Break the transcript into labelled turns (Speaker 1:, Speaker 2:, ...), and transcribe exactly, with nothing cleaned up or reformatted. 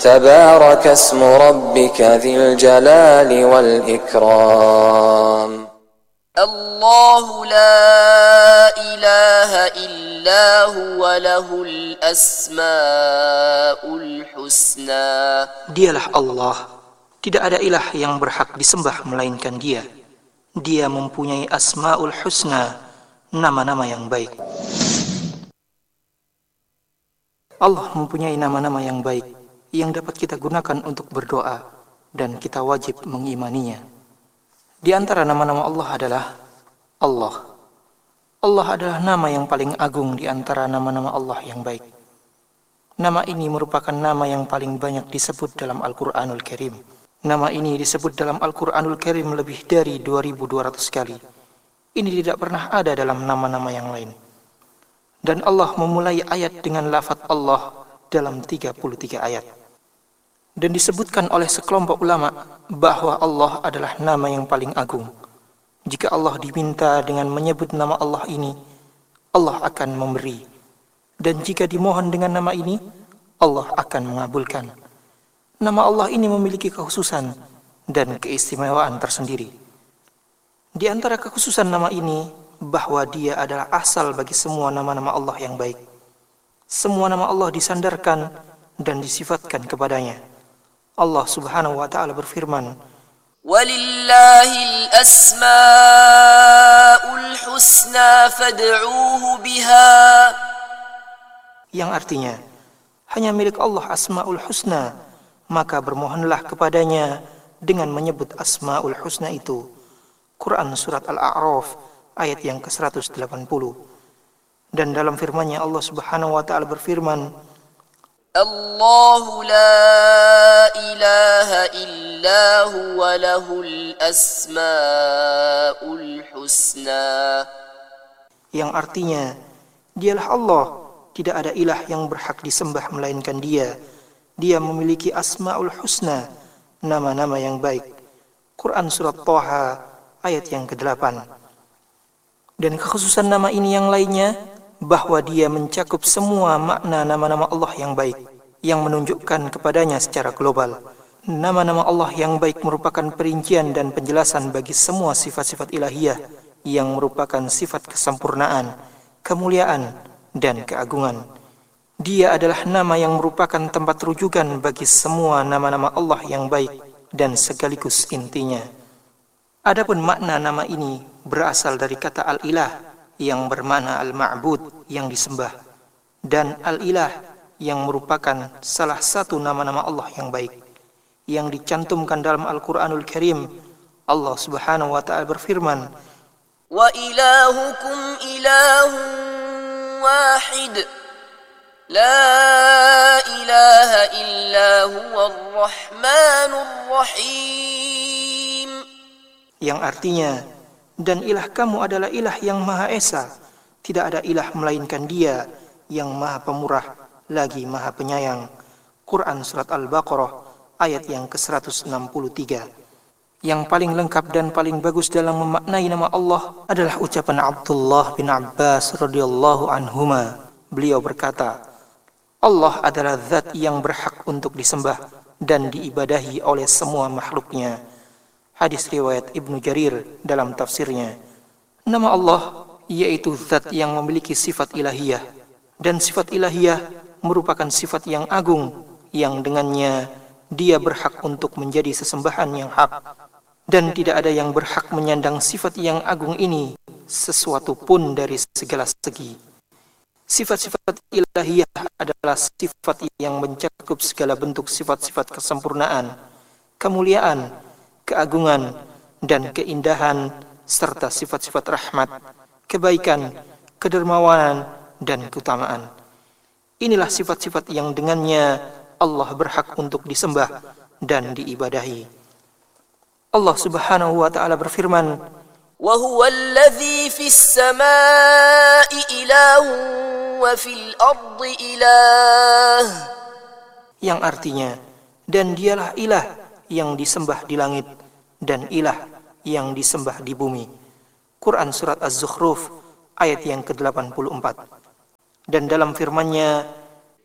Speaker 1: تبارك اسم ربك ذي الجلال والإكرام.
Speaker 2: الله لا إله إلا هو له الأسماء الحسنى.
Speaker 3: Dialah Allah, tidak ada ilah yang berhak disembah melainkan Dia. Dia mempunyai asmaul husna, nama-nama yang baik. Allah mempunyai nama-nama yang baik yang dapat kita gunakan untuk berdoa, dan kita wajib mengimaninya. Di antara nama-nama Allah adalah Allah. Allah adalah nama yang paling agung di antara nama-nama Allah yang baik. Nama ini merupakan nama yang paling banyak disebut dalam Al-Quranul Karim. Nama ini disebut dalam Al-Quranul Karim lebih dari dua ribu dua ratus kali. Ini tidak pernah ada dalam nama-nama yang lain. Dan Allah memulai ayat dengan lafaz Allah dalam tiga puluh tiga ayat. Dan disebutkan oleh sekelompok ulama bahwa Allah adalah nama yang paling agung. Jika Allah diminta dengan menyebut nama Allah ini, Allah akan memberi. Dan jika dimohon dengan nama ini, Allah akan mengabulkan. Nama Allah ini memiliki kekhususan dan keistimewaan tersendiri. Di antara kekhususan nama ini, bahwa dia adalah asal bagi semua nama-nama Allah yang baik. Semua nama Allah disandarkan dan disifatkan kepadanya. Allah Subhanahu wa taala berfirman,
Speaker 2: "Walillahil asmaul husna fad'uuhu biha."
Speaker 3: Yang artinya, hanya milik Allah asmaul husna, maka bermohonlah kepadanya dengan menyebut asmaul husna itu. Quran surat Al-A'raf ayat yang ke seratus delapan puluh. Dan dalam firman-Nya Allah Subhanahu wa taala berfirman,
Speaker 2: Allahu la ilaha illa huwa lahul asmaul husna.
Speaker 3: Yang artinya, Dialah Allah, tidak ada ilah yang berhak disembah melainkan Dia. Dia memiliki asmaul husna, nama-nama yang baik. Quran surat Thaha ayat yang kedelapan. Dan kekhususan nama ini yang lainnya, bahwa dia mencakup semua makna nama-nama Allah yang baik, yang menunjukkan kepadanya secara global. Nama-nama Allah yang baik merupakan perincian dan penjelasan bagi semua sifat-sifat ilahiyah yang merupakan sifat kesempurnaan, kemuliaan, dan keagungan. Dia adalah nama yang merupakan tempat rujukan bagi semua nama-nama Allah yang baik dan sekaligus intinya. Adapun makna nama ini berasal dari kata al-ilah yang bermakna al-ma'bud, yang disembah, dan al-ilah yang merupakan salah satu nama-nama Allah yang baik yang dicantumkan dalam Al-Qur'anul Karim. Allah Subhanahu wa taala berfirman,
Speaker 2: "Wa ilahukum ilahun wahid, la ilaha illa huwar rahmanur rahim."
Speaker 3: Yang artinya, dan ilah kamu adalah ilah yang Maha Esa, tidak ada ilah melainkan Dia yang Maha Pemurah lagi Maha Penyayang. Quran surat Al-Baqarah ayat yang ke seratus enam puluh tiga. Yang paling lengkap dan paling bagus dalam memaknai nama Allah adalah ucapan Abdullah bin Abbas radhiyallahu anhuma. Beliau berkata, Allah adalah zat yang berhak untuk disembah dan diibadahi oleh semua makhluknya. Hadis riwayat Ibnu Jarir dalam tafsirnya. Nama Allah yaitu zat yang memiliki sifat ilahiyah, dan sifat ilahiyah merupakan sifat yang agung yang dengannya Dia berhak untuk menjadi sesembahan yang hak, dan tidak ada yang berhak menyandang sifat yang agung ini sesuatu pun dari segala segi. Sifat-sifat ilahiyah adalah sifat yang mencakup segala bentuk sifat-sifat kesempurnaan, kemuliaan, keagungan, dan keindahan, serta sifat-sifat rahmat, kebaikan, kedermawanan, dan keutamaan. Inilah sifat-sifat yang dengannya Allah berhak untuk disembah dan diibadahi. Allah Subhanahu wa taala berfirman,
Speaker 2: "Wa huwa alladhi fis samaa'i ilahun wa fil ardi ilah."
Speaker 3: Yang artinya, dan Dialah ilah yang disembah di langit dan ilah yang disembah di bumi. Quran surat Az-Zukhruf ayat yang ke delapan puluh empat. Dan dalam firman-Nya,